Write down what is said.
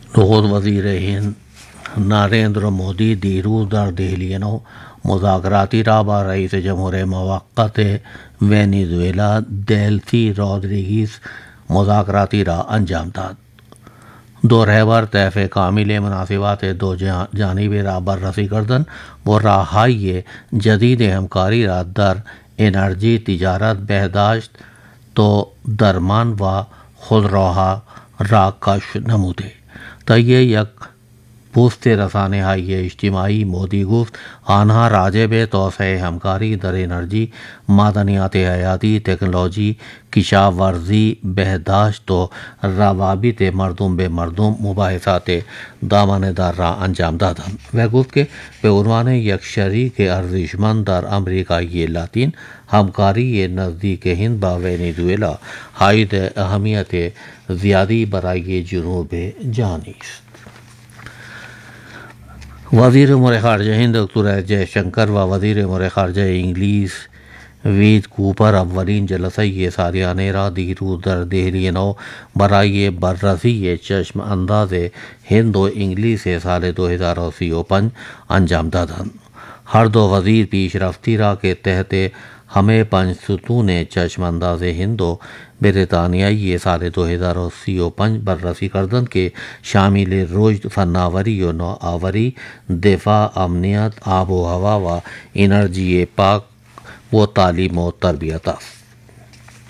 خود وزیر ہند نریندر مودی دیروز در دہلیانو مذاکراتی را با رئیس جمهور موقت ونزوئلا دیلسی رودریگز مذاکراتی را انجام داد. دو رہبر طیف کامل مناسبات دو جانبی را بررسی کردند و راہهای جدید همکاری را در انرژی، تجارت، بهداشت، تو درمان و خودروها را کشف نموده. طی یک پوست رسانه‌های اجتماعی مودی گفت آنها راجع به توسعه همکاری در انرژی، معدنیات حیاتی، تکنولوژی، کشاورزی، بهداشت و روابط مردم به مردم مباحثات دامنه‌دار را انجام دادند. وہ گفت کہ به عنوان یک شریک ارزشمند در امریکای لاتین، همکاری نزدیک هند با ونزوئلا حائز اهمیت زیادی برای جنوب جهانی است. وزیر امور خارجه هند دکتر ایس جے شنکر و وزیر امور خارجه انگلیس وید کوپر اولین جلسه سالیانه را دیروز در دهلی نو برای بررسی چشم انداز هند و انگلیس سال 2035 انجام دادند. ہر دو وزیر پیشرفتی را کے تحت ہمیں پنج ستون چشم انداز ہند و برطانیہ سال 2035 بررسی کردند کہ شامل رشد، فناوری و نوآوری، دفاع، امنیت، آب و ہوا و انرژی پاک و تعلیم و تربیت است.